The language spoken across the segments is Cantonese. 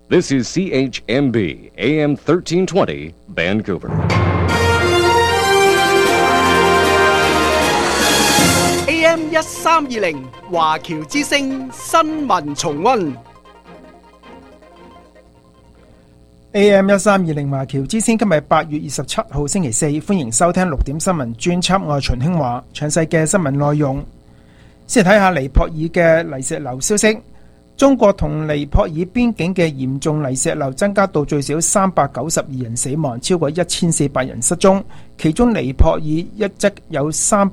This is CHMB AM 1320 Vancouver. AM 1320華僑之聲新聞重溫。 AM 1320華僑之聲今日8月27號星期四，歡迎收聽6點新聞專輯，我係秦興華。詳細嘅新聞內容，先嚟睇下尼泊爾嘅泥石流消息。中國同尼泊爾邊境嘅嚴重泥石流增加到最少392人死亡，超過1400人失蹤，其中尼泊爾一則有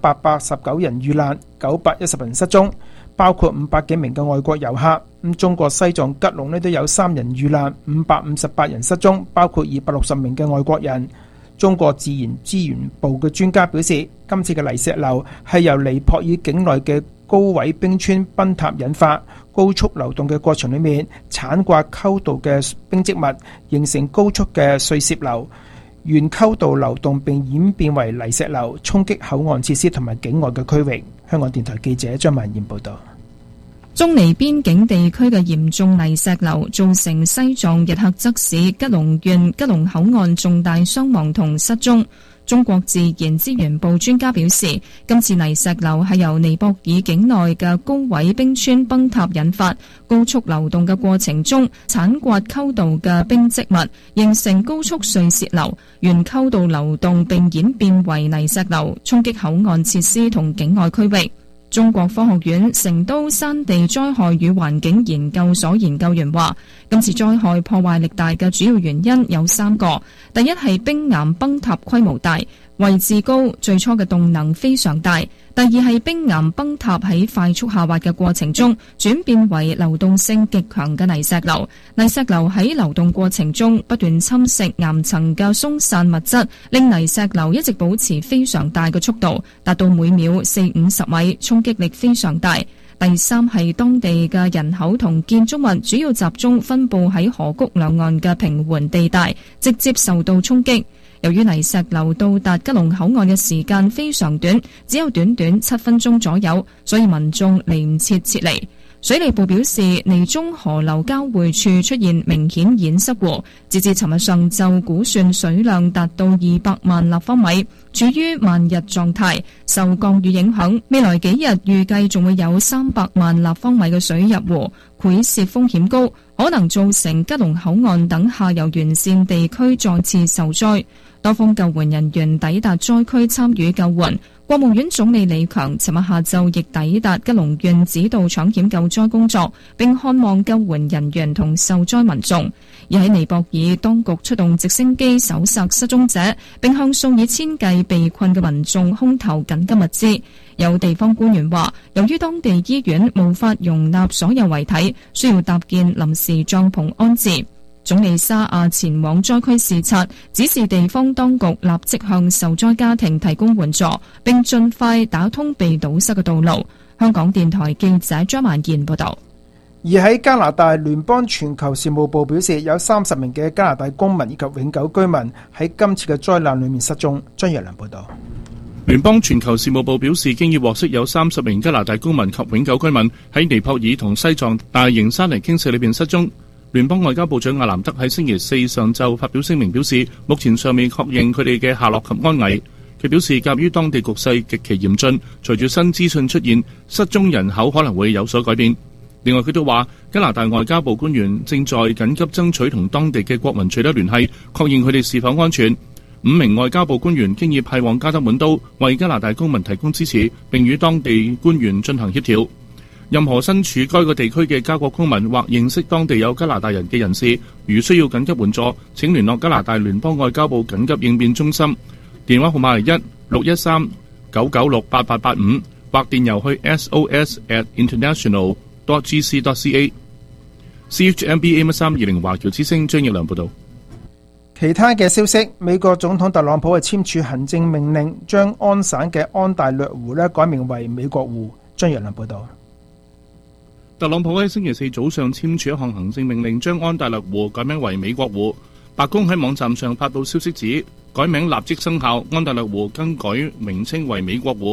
389人遇難，910人失蹤，包括500幾名嘅外國遊客。中國西藏吉隆都有3人遇難，558人失蹤，包括260名嘅外國人。中國自然資源部嘅專家表示，今次嘅泥石流係由尼泊爾境內嘅高位冰川崩塌引發，高速流動嘅過程裏面鏟刮溝道嘅冰積物，形成高速嘅碎屑流，沿溝道流動並演變為泥石流，衝擊口岸設施同埋境外嘅區域。香港電台記者張曼燕報道。 中尼邊境地區嘅嚴重泥石流造成西藏日喀則市吉隆縣吉隆口岸重大傷亡同失蹤。中國自然資源部專家表示，今次泥石流係由尼泊爾境內嘅高位冰川崩塌引發，高速流動嘅過程中鏟刮溝道嘅冰積物，形成高速碎屑流，沿溝道流動並演變為泥石流，衝擊口岸設施同境外區域。中國科學院成都山地災害與環境研究所研究員話，今次災害破壞力大嘅主要原因有3個。第一係冰岩崩塌規模大，位置高，最初嘅動能非常大。第二係冰岩崩塌喺快速下滑嘅過程中轉變為流動性極強嘅泥石流。泥石流喺流動過程中不斷侵蝕岩層嘅鬆散物質，令泥石流一直保持非常大嘅速度，達到每秒40-50米，衝擊力非常大。第三係當地嘅人口同建築物主要集中分布喺河谷兩岸嘅平緩地帶，直接受到衝擊。由於泥石流到達吉隆口岸嘅時間非常短，只有短短7分鐘左右，所以民眾嚟唔切撤離。水利部表示，尼中河流交匯處出現明顯堰塞湖，截至尋日上晝估算水量達到200萬立方米，處於漫溢狀態。受降雨影響，未來幾日預計仲會有300萬立方米嘅水入湖，潰洩風險高，可能造成吉隆口岸等下游沿線地區再次受災。多方救援人員抵達災區參與救援。國務院總理李強尋日下晝亦抵達吉隆縣指導搶險救災工作，並看望救援人員同受災民眾。而喺尼泊爾，當局出動直升機搜索失蹤者，並向數以千計被困嘅民眾空投緊急物資。有地方官員話，由於當地醫院無法容納所有遺體，需要搭建臨時帳篷安置。總理沙亞前往災區視察，指示地方當局立即向受災家庭提供援助，並盡快打通被堵塞嘅道路。香港電台記者張曼燕報道。 而喺加拿大聯邦全球事務部表示，有30名嘅加拿大公民以及永久居民喺今次嘅災難裏面失蹤。張若良報道。 聯邦全球事務部表示，經已獲悉有30名加拿大公民及永久居民喺尼泊爾同西藏大型山泥傾瀉裏邊失蹤。聯邦外交部長阿南德喺星期四上晝發表聲明，表示目前尚未確認佢哋嘅下落及安危。佢表示，鑑於當地局勢極其嚴峻，隨住新資訊出現，失蹤人口可能會有所改變。另外，佢都話加拿大外交部官員正在緊急爭取同當地嘅國民取得聯繫，確認佢哋是否安全。5名外交部官員經已派往加德滿都，為加拿大公民提供支持，並與當地官員進行協調。任何身處該個地區嘅加國公民或認識當地有加拿大人嘅人士，如需要緊急援助，請聯絡加拿大聯邦外交部緊急應變中心，電話號碼係1-613-996-8885，或電郵去 sos@international.gc.ca。 CHMB AM1320華僑之聲張葉良報道。 其他嘅消息，美國總統特朗普係簽署行政命令，將安省嘅安大略湖改名為美國湖。張若良報道。 特朗普喺星期四早上簽署一項行政命令，將安大略湖改名為美國湖。白宮喺網站上發布消息指，改名立即生效，安大略湖更改名稱為美國湖。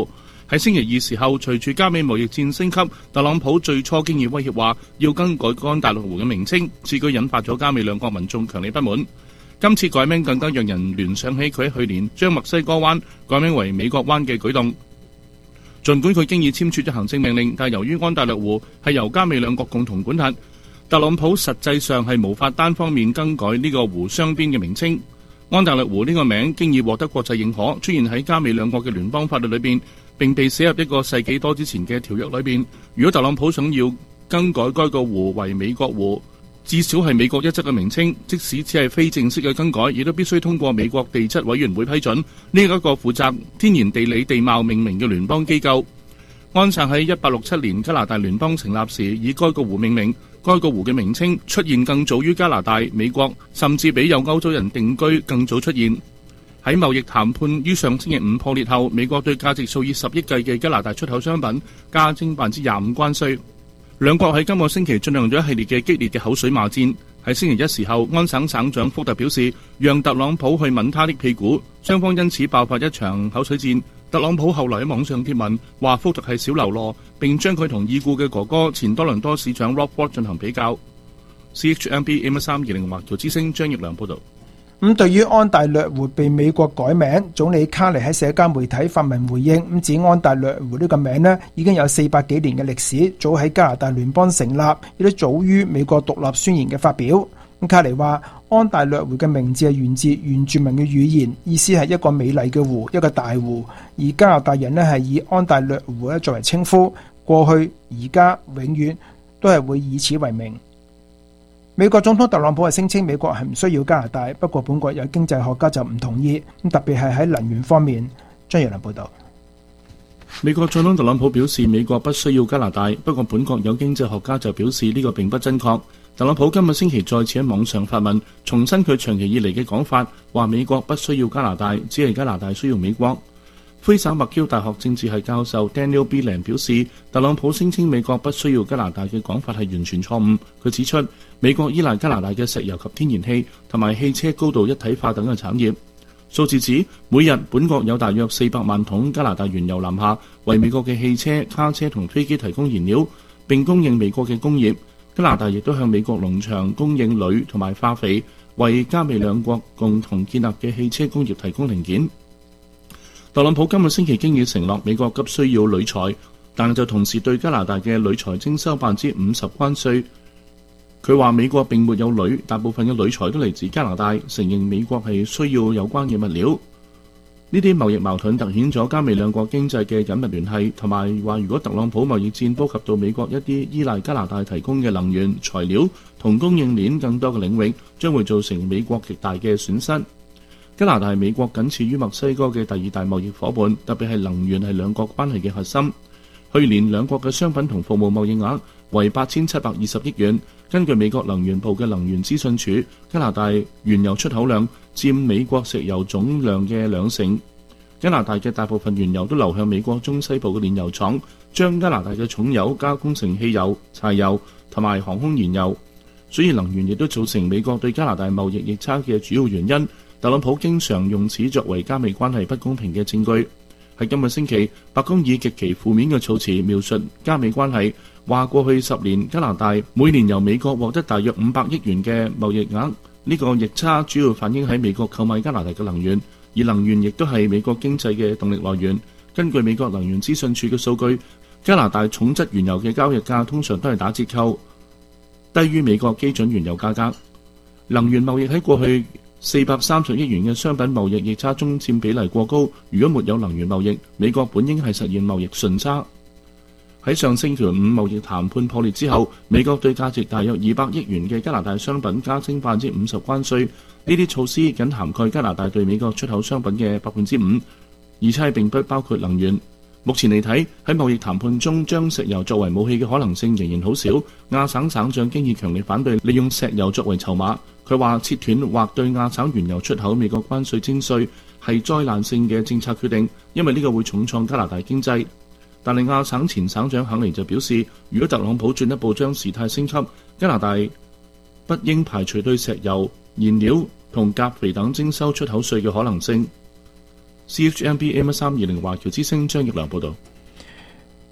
喺星期二時候，隨住加美貿易戰升級，特朗普最初經已威脅話要更改安大略湖嘅名稱，此舉引發咗加美兩國民眾強烈不滿。今次改名更加讓人聯想起佢喺去年將墨西哥灣改名為美國灣嘅舉動。儘管佢經已簽署咗行政命令，但由於安大略湖係由加美兩國共同管轄，特朗普實際上係無法單方面更改呢個湖雙邊嘅名稱。安大略湖呢個名經已獲得國際認可，出現喺加美兩國嘅聯邦法律裏邊，並被寫入一個世紀多之前嘅條約裏邊。如果特朗普想要更改該個湖為美國湖，至少係美國一側嘅名稱，即使只係非正式嘅更改，亦都必須通過美國地質委員會批准。呢一個負責天然地理地貌命名嘅聯邦機構，安省喺1867年加拿大聯邦成立時以該個湖命名。該個湖嘅名稱出現更早於加拿大、美國，甚至比有歐洲人定居更早出現。喺貿易談判於上星期五破裂後，美國對價值數以10億計嘅加拿大出口商品加徵25%關稅。兩國喺今個星期進行咗一系列嘅激烈嘅口水罵戰。喺星期一時候，安省省長福特表示，讓特朗普去吻他的屁股，雙方因此爆發一場口水戰。特朗普後來喺網上貼文話福特係小流羅，並將佢同已故嘅哥哥前多倫多市長 Rob Ford 進行比較。CHMB AM320華僑之聲張奕良報導。 對於安大略湖被美國改名，總理卡尼喺社交媒體發文回應，指安大略湖呢個名呢已經有400幾年嘅歷史，早喺加拿大聯邦成立，亦都早於美國獨立宣言嘅發表。卡尼話安大略湖嘅名字係源自原住民嘅語言，意思係一個美麗嘅湖，一個大湖。而加拿大人呢係以安大略湖作為稱呼，過去、而家、永遠都係會以此為名。美國總統特朗普係聲稱美國係唔需要加拿大，不過本國有經濟學家就唔同意，特別係喺能源方面。張耀良報道。 美國總統特朗普表示美國不需要加拿大，不過本國有經濟學家就表示呢個並不真確。特朗普今個星期再次喺網上發文，重申佢長期以嚟嘅講法，話美國不需要加拿大，只係加拿大需要美國。魁省麥嬌大學政治系教授 Daniel Belan 表示，特朗普聲稱美國不需要加拿大嘅講法係完全錯誤。佢指出，美國依賴加拿大嘅石油及天然氣同埋汽車高度一體化等嘅產業。數字指，每日本國有大約400萬桶加拿大原油南下，為美國嘅汽車、卡車同飛機提供燃料，並供應美國嘅工業。加拿大亦都向美國農場供應鋁同埋化肥，為加美兩國共同建立嘅汽車工業提供零件。特朗普今個星期經已承諾美國急需要鋁材，但就同時對加拿大嘅鋁材徵收50%關稅。佢話美國並沒有鋁，大部分嘅鋁材都嚟自加拿大，承認美國係需要有關嘅物料。呢啲貿易矛盾凸顯咗加美兩國經濟嘅緊密聯繫，同埋話如果特朗普貿易戰波及到美國一啲依賴加拿大提供嘅能源、材料同供應鏈更多嘅領域，將會造成美國極大嘅損失。加拿大係美國僅次於墨西哥嘅第二大貿易夥伴，特別係能源係兩國關係嘅核心。去年兩國嘅商品同服務貿易額為8720億元。根據美國能源部嘅能源資訊署，加拿大原油出口量佔美國石油總量嘅2成。加拿大嘅大部分原油都流向美國中西部嘅煉油廠，將加拿大嘅重油加工成汽油、柴油同埋航空燃油。所以能源亦都造成美國對加拿大貿易逆差嘅主要原因。特朗普經常用此作為加美關係不公平嘅證據。喺今個星期，白宮以極其負面嘅措辭描述加美關係，話過去10年加拿大每年由美國獲得大約500億元嘅貿易額，呢個逆差主要反映喺美國購買加拿大嘅能源，而能源亦都係美國經濟嘅動力來源。根據美國能源資訊處嘅數據，加拿大重質原油嘅交易價通常都係打折扣，低於美國基準原油價格。能源貿易喺過去430億元嘅商品貿易逆差中佔比例過高，如果沒有能源貿易，美國本應係實現貿易順差。喺上星期五貿易談判破裂之後，美國對價值大約200億元嘅加拿大商品加徵50%關稅，呢啲措施僅涵蓋加拿大對美國出口商品嘅5%，而且並不包括能源。目前嚟睇，喺貿易談判中將石油作為武器嘅可能性仍然好少。亞省省長經已強烈反對利用石油作為籌碼。佢話切斷或對亞省原油出口美國關稅徵稅係災難性嘅政策決定，因為呢個會重創加拿大經濟。但係亞省前省長肯尼就表示，如果特朗普進一步將事態升級，加拿大不應排除對石油、燃料同鉀肥等徵收出口稅嘅可能性。CHMB AM320華僑之聲張奕良報導。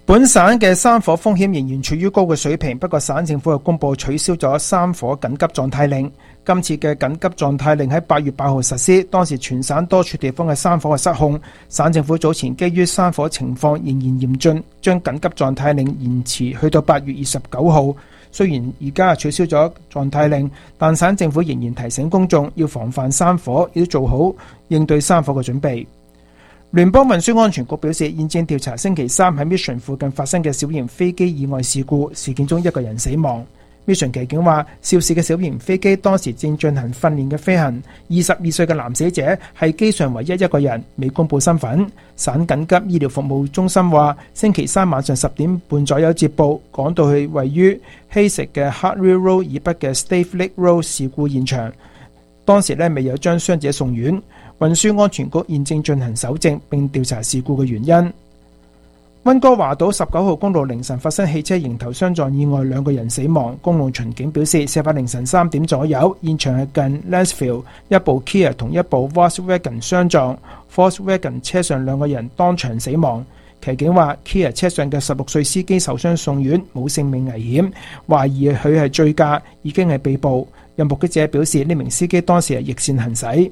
本省嘅山火風險仍然處於高嘅水平，不過省政府又公布取消咗山火緊急狀態令。今次嘅緊急狀態令喺8月8號實施，當時全省多處地方嘅山火失控。省政府早前基於山火情況仍然嚴峻，將緊急狀態令延遲去到8月29號。雖然而家取消咗狀態令，但省政府仍然提醒公眾要防範山火，亦都做好應對山火嘅準備。聯邦運輸安全局表示，現正調查星期三喺 Mission 附近發生嘅小型飛機意外事故，事件中1個人死亡。Mission 騎警話，肇事嘅小型飛機當時正進行訓練嘅飛行，22歲嘅男死者係機上唯一一個人，未公布身份。省緊急醫療服務中心話，星期三晚上10點半左右接報，趕到去位於希食嘅 Hartley Road 以北嘅 Stave Lake Road 事故現場，當時未有將傷者送院。運輸安全局現正進行搜證並調查事故嘅原因。溫哥華島19號公路凌晨發生汽車迎頭相撞意外，2個人死亡。公路巡警表示，事發凌晨3點左右，現場係近 Lansfield， 一部 Kia 同一部 Volkswagen 相撞， Volkswagen 車上2個人當場死亡。騎警話 Kia 車上嘅16歲司機受傷送院，冇性命危險，懷疑佢係醉駕，已經係被捕。有目擊者表示，呢名司機當時係逆線行駛。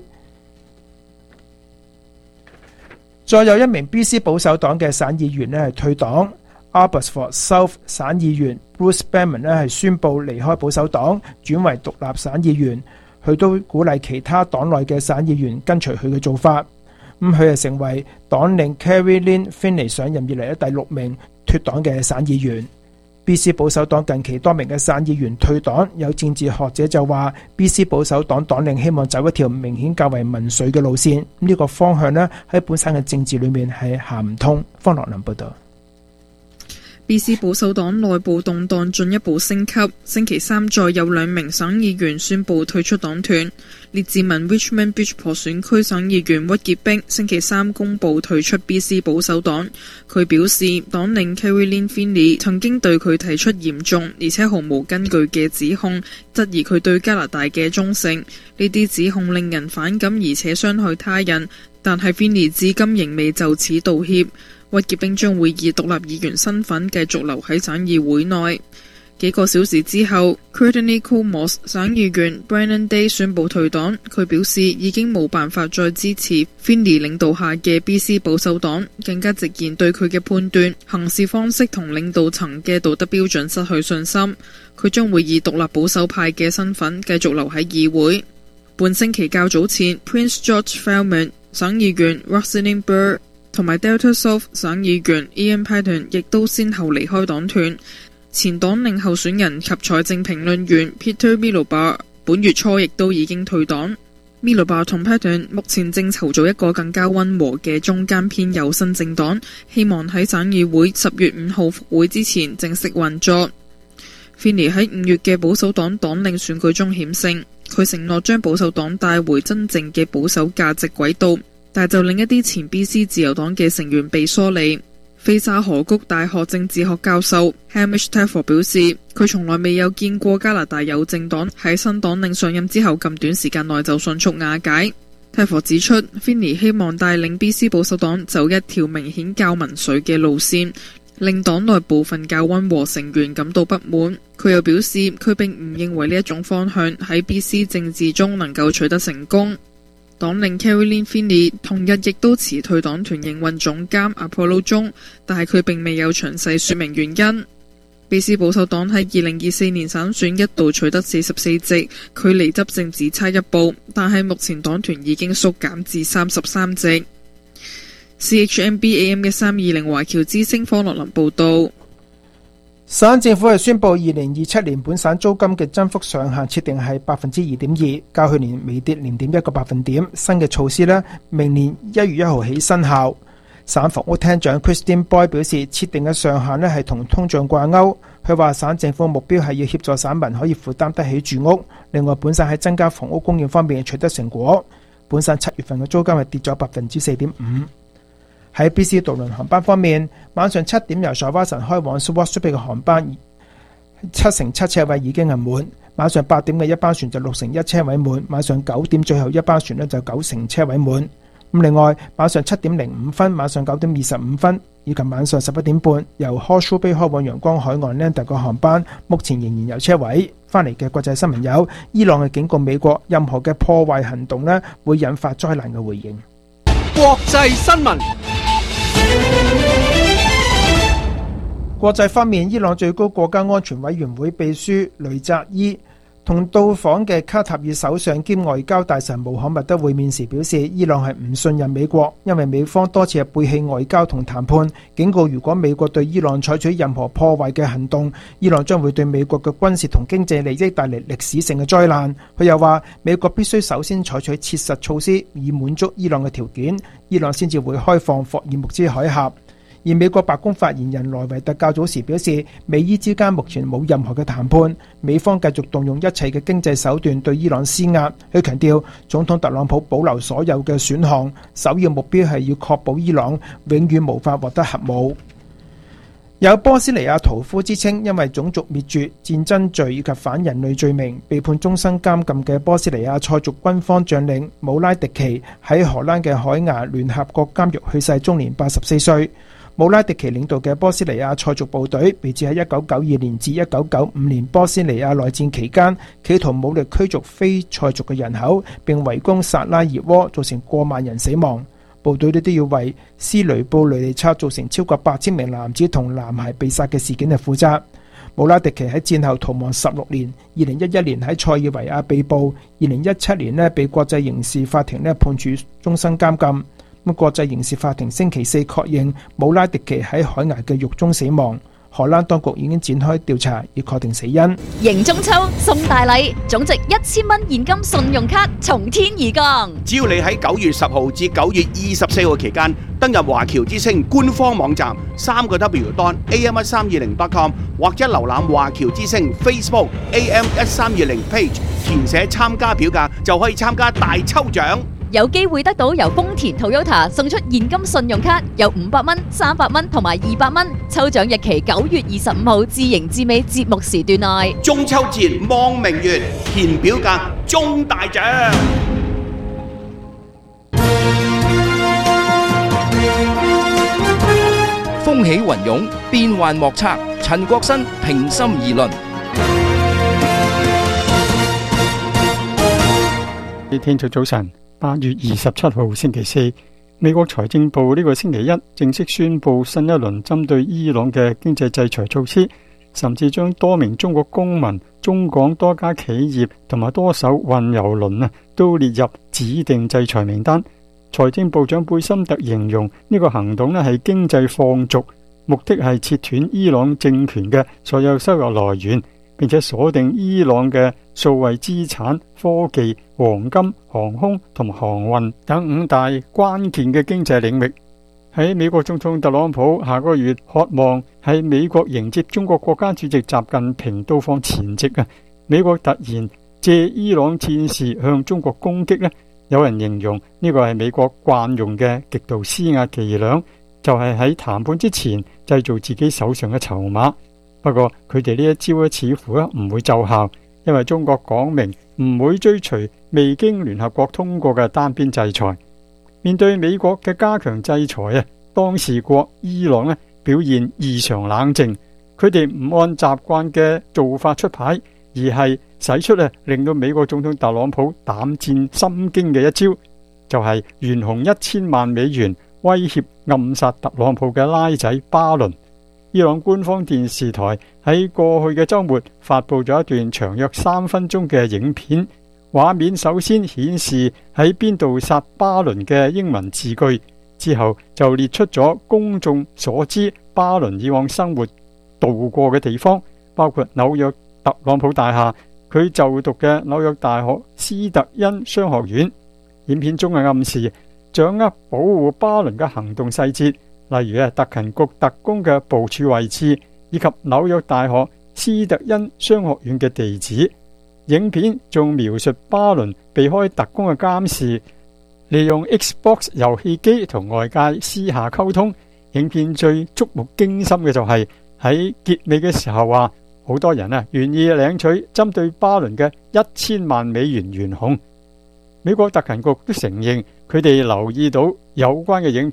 再有一名 BC 保守黨嘅省議員係退黨， Abbotsford South 省議員 Bruce Banman 係宣布離開保守黨，轉為獨立省議員。佢都鼓勵其他黨內嘅省議員跟隨佢嘅做法。佢係成為黨領 Carrie-Lynne Findlay 上任以嚟第6名脫黨嘅省議員。BC 保守黨近期多名嘅省議員退黨，有政治學者就話 BC 保守黨黨領希望走一條明顯較為民粹嘅路線，呢個方向呢喺本省嘅政治裏面係行唔通。方樂林報道。 BC 保守黨內部動盪進一步升級，星期三再有2名省議員宣布退出黨團。列治文 Richmond Beachport 選區省議員屈傑冰星期三公布退出 BC 保守黨。佢表示，黨領 Carrie-Lynne Findlay 曾經對佢提出嚴重而且毫無根據嘅指控，質疑佢對加拿大嘅忠誠。呢啲指控令人反感而且傷害他人，但係 Findlay 至今仍未就此道歉。屈傑冰將會以獨立議員身份繼續留喺省議會內。幾個小時之後 Courtenay Comoss 省議員 Brennan Day 宣布退黨。佢表示已經冇辦法再支持 Findlay 領導下嘅 BC 保守黨，更加直言對佢嘅判斷、行事方式同領導層嘅道德標準失去信心。佢將會以獨立保守派嘅身份繼續留喺議會。半星期較早前 Prince George Falmouth 省議員 Rosalind Burr 同埋 Delta South 省議員 Ian Paton 亦都先後離開黨團。前黨領候選人及財政評論員 Peter Milobar 本月初亦都已經退黨。Milobar 同 Paton 目前正籌組一個更加溫和嘅中間偏右新政黨，希望喺省議會10月5號復會之前正式運作。Findlay 喺5月嘅保守黨黨領選舉中險勝，佢承諾將保守黨帶回真正嘅保守價值軌道，但就令一啲前 BC 自由黨嘅成員被疏離。菲沙河谷大學政治學教授 Hamish Telfer 表示，佢從來未有見過加拿大有政黨喺新黨領上任之後咁短時間內就迅速瓦解。Telfer 指出 Findlay 希望帶領 BC 保守黨走一條明顯較民粹嘅路線，令黨內部分較溫和成員感到不滿。佢又表示，佢並唔認為呢一種方向喺 BC 政治中能夠取得成功。黨領 Carrie-Lynne Findlay 同日亦都辭退黨團營運總監 Apollo 中，但係佢並未有詳細說明原因。BC 保守黨喺2024年省選一度取得44席，距離執政只差一步，但係目前黨團已經縮減至33席。CHMB AM1320 華僑之聲方樂林報道。 省政府係宣布2027年本省租金嘅增幅上限設定係 2.2%， 較去年微跌 0.1個百分點。新嘅措施呢，明年1月1號起生效。省房屋廳長 Christine Boy 表示，設定嘅上限呢係同通脹掛鈎。佢話省政府目標係要協助省民可以負擔得起住屋。另外，本省喺增加房屋供應方面取得成果。本省7月份嘅租金係跌咗 4.5%。喺 BC 渡輪航班方面，晚上7點由 Shawson 開往 Swartstrip 嘅航班7/7車位已經係滿，晚上8點嘅一班船就6/1車位滿，晚上9點最後一班船呢就9成車位滿。咁另外，晚上7點05分、晚上9點25分以及晚上11點半由科舒比開往陽光海岸呢第個航班，目前仍然有車位。翻嚟嘅國際新聞有：伊朗嘅警告美國，任何嘅破壞行動呢會引發災難嘅回應。 國際新聞。 國際方面，伊朗最高國家安全委員會秘書雷扎伊同到訪嘅卡塔爾首相兼外交大臣穆罕默德會面時表示，伊朗係唔信任美國，因為美方多次係背棄外交同談判，警告如果美國對伊朗採取任何破壞嘅行動，伊朗將會對美國嘅軍事同經濟利益帶嚟歷史性嘅災難。佢又話，美國必須首先採取切實措施，以滿足伊朗嘅條件，伊朗先至會開放霍爾木茲海峽。而美國白宮發言人萊維特較早時表示，美伊之間目前冇任何嘅談判，美方繼續動用一切嘅經濟手段對伊朗施壓。佢強調，總統特朗普保留所有嘅選項，首要目標係要確保伊朗永遠無法獲得核武。有波斯尼亞屠夫之稱，因為種族滅絕、戰爭罪以及反人類罪名被判終身監禁嘅波斯尼亞塞族軍方將領姆拉迪奇喺荷蘭嘅海牙聯合國監獄去世，終年84歲。姆拉迪奇領導嘅波斯尼亞塞族部隊被指喺1992年至1995年波斯尼亞內戰期間，企圖武力驅逐非塞族嘅人口，並圍攻薩拉熱窩，造成過萬人死亡。部隊都要為斯雷布雷尼察造成超過8000名男子同男孩被殺嘅事件負責。姆拉迪奇喺戰後逃亡16年，2011年喺塞爾維亞被捕，2017年被國際刑事法庭判處終身監禁。國際刑事法庭星期四確認姆拉迪奇喺海牙嘅獄中死亡。荷蘭當局已經展開調查，以確定死因。 迎中秋送大禮，總值1000蚊現金信用卡從天而降。 只要你喺9月10號至9月24號期間登入華僑之聲官方網站3w.am1320.com 或者瀏覽華僑之聲 Facebook AM1320 page， 填寫參加表格就可以參加大抽獎。 有機會得到由豐田 Toyota 送出現金信用卡，有500蚊、300蚊同埋200蚊。抽獎日期9月25號至迎至尾節目時段內。 中秋節望明月，填表格中大獎。 風起雲湧，變幻莫測。陳國新平心而論。 天早早晨，8月27號星期四，美國財政部呢個星期一正式宣布新一輪針對伊朗嘅經濟制裁措施，甚至將多名中國公民、中港多家企業同埋多艘運油輪都列入指定制裁名單。財政部長貝森特形容呢個行動係經濟放逐，目的係切斷伊朗政權嘅所有收入來源，並且鎖定伊朗嘅數位資產、科技、黃金、航空同航運等5大關鍵嘅經濟領域。喺美國總統特朗普下個月渴望喺美國迎接中國國家主席習近平到訪前夕美國突然借伊朗戰事向中國攻擊有人形容呢個係美國慣用嘅極度施壓伎倆，就係喺談判之前製造自己手上嘅籌碼。不過佢哋呢一招似乎唔會奏效，因為中國講明唔會追隨未經聯合國通過嘅單邊制裁。面對美國嘅加強制裁當事國伊朗表現異常冷靜，佢哋唔按習慣嘅做法出牌，而係使出令到美國總統特朗普膽戰心驚嘅一招，就係懸紅1000萬美元威脅暗殺特朗普嘅拉仔巴倫。伊朗官方電視台喺過去嘅週末發佈咗一段長約3分鐘嘅影片，畫面首先顯示喺邊度殺巴倫嘅英文字句，之後就列出咗公眾所知巴倫以往生活度過嘅地方，包括紐約特朗普大廈，佢就讀嘅紐約大學斯特恩商學院。影片中嘅暗示掌握保護巴倫嘅行動細節，例如特勤局特工嘅部署位置，以及紐約大學斯特恩商學院嘅地址。影片仲描述巴倫避開特工嘅監視，利用 Xbox 遊戲機同外界私下溝通。影片最觸目驚心嘅就係喺結尾嘅時候話，好多人願意領取針對巴倫嘅1000萬美元懸紅。美國特勤局都承認佢哋留意到有關嘅影片，證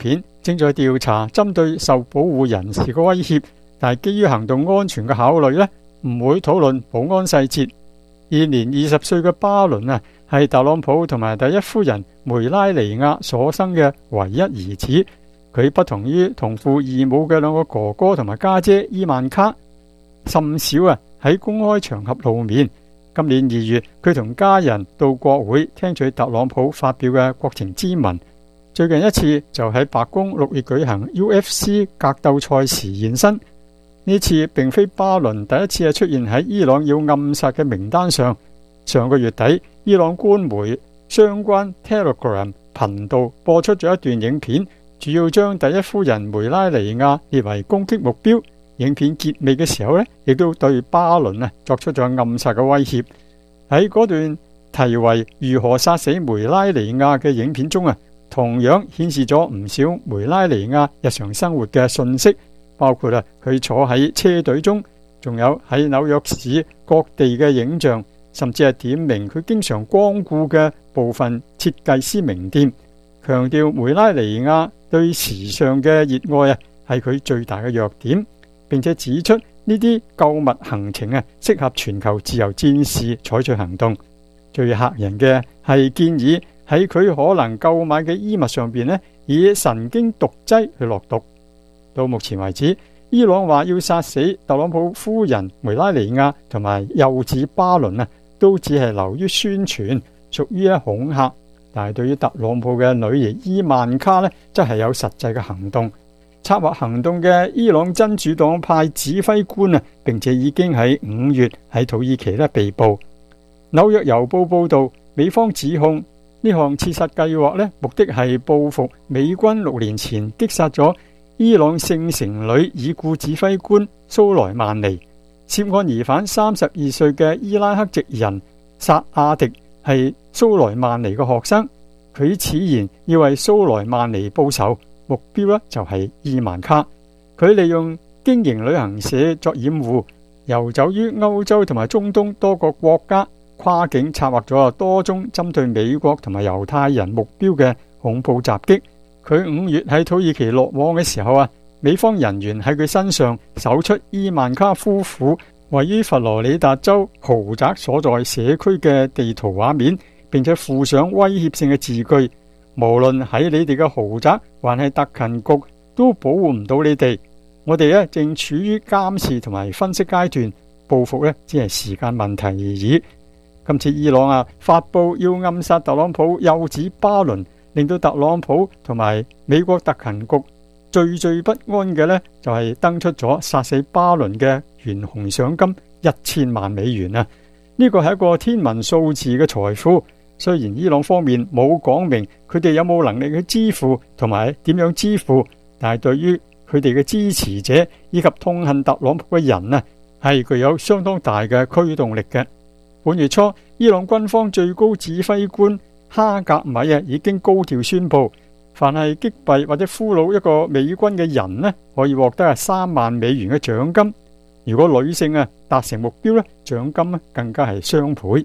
正在調查針對受保護人士嘅威脅，但係基於行動安全嘅考慮呢，唔會討論保安細節。現年20歲嘅巴倫啊，係特朗普同埋第一夫人梅拉尼亞所生嘅唯一兒子。佢不同於同父異母嘅兩個哥哥同埋家姐伊萬卡，甚少喺公開場合露面。今年2月，佢同家人到國會聽取特朗普發表嘅國情咨文。最近一次就喺白宮6月舉行 UFC 格鬥賽時現身。呢次並非巴倫第一次出現喺伊朗要暗殺嘅名單上。上個月底，伊朗官媒相關 Telegram 頻道播出咗一段影片，主要將第一夫人梅拉尼亞列為攻擊目標。影片結尾嘅時候呢，亦都對巴倫作出咗暗殺嘅威脅。喺嗰段題為如何殺死梅拉尼亞嘅影片中同樣顯示咗唔少梅拉尼亞日常生活嘅信息，包括佢坐喺車隊中，仲有喺紐約市各地嘅影像，甚至係點名佢經常光顧嘅部分設計師名店，強調梅拉尼亞對時尚嘅熱愛係佢最大嘅弱點，並且指出呢啲購物行程適合全球自由戰士採取行動。最嚇人嘅係建議喺佢可能購買嘅衣物上邊以神經毒劑去落毒。到目前為止，伊朗話要殺死特朗普夫人梅拉尼亞同埋幼子巴倫都只係流於宣傳，屬於恐嚇。但係對於特朗普嘅女兒伊萬卡則係有實際嘅行動。策劃行動嘅伊朗真主黨派指揮官並且已經喺5月喺土耳其被捕。紐約郵報報道，美方指控呢項刺殺計劃目的係報復美軍6年前擊殺咗伊朗聖城旅已故指揮官蘇萊曼尼。涉案疑犯32歲嘅伊拉克籍人薩亞迪係蘇萊曼尼嘅學生，佢此言要為蘇萊曼尼報仇，目標就係伊萬卡。佢利用經營旅行社作掩護，遊走於歐洲同埋中東多個國家，跨境策劃咗多宗針對美國同埋猶太人目標嘅恐怖襲擊。佢5月喺土耳其落網嘅時候美方人員喺佢身上搜出伊萬卡夫婦位於佛羅里達州豪宅所在社區嘅地圖畫面，並且附上威脅性嘅字句，無論喺你哋嘅豪宅還係特勤局都保護唔到你哋。我哋正處於監視同埋分析階段，報復只係時間問題而已。今次伊朗發布要暗殺特朗普幼子巴倫，令到特朗普同埋美國特勤局惴惴不安嘅就係登出咗殺死巴倫嘅懸紅賞金1000萬美元呢個係一個天文數字嘅財富。雖然伊朗方面冇講明佢哋有冇能力去支付同埋點樣支付，但係對於佢哋嘅支持者以及痛恨特朗普嘅人係具有相當大嘅驅動力嘅。本月初，伊朗軍方最高指揮官哈格米已經高調宣布，凡係擊斃或者俘虜一個美軍嘅人可以獲得3萬美元嘅獎金。如果女性達成目標獎金更加係雙倍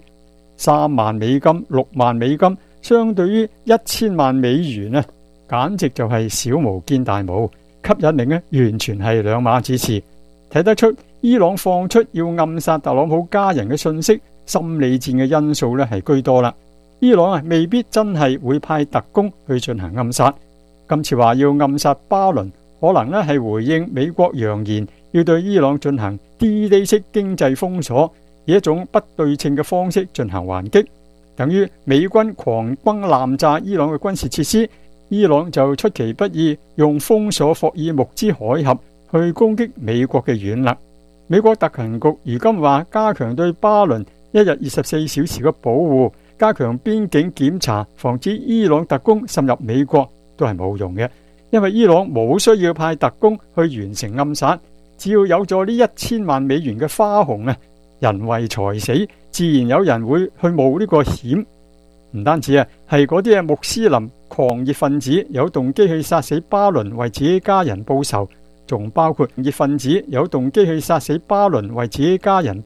，3萬美金、6萬美金，相對於1000萬美元簡直就係小巫見大巫，吸引力完全係兩碼子事。睇得出伊朗放出要暗殺特朗普家人嘅信息，心理戰嘅因素係居多啦。伊朗未必真係會派特工去進行暗殺。今次話要暗殺巴倫，可能係回應美國揚言要對伊朗進行 D-Day 式經濟封鎖，以一種不對稱嘅方式進行還擊，等於美軍狂轟濫炸伊朗嘅軍事設施，伊朗就出其不意用封鎖霍爾木茲海峽去攻擊美國嘅軟肋。美國特勤局如今話加強對巴倫1日24小時嘅保護，加強邊境檢查，防止伊朗特工滲入美國，都係冇用嘅，因為伊朗冇需要派特工去完成暗殺，只要有咗呢1000萬美元嘅花紅人為財死，自然有人會去冒呢個險。唔單止係嗰啲穆斯林狂熱分子有動機去殺死巴倫為自己家人報仇，仲包括熱分子有動機去殺死巴倫為自己家人